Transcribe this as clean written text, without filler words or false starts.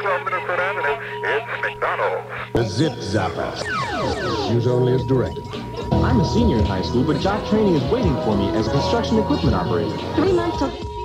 12 Minnesota Avenue. It's McDonald's. The Zip Zapper. Use only as directed. I'm a senior in high school, but job training is waiting for me as a construction equipment operator. 3 months till...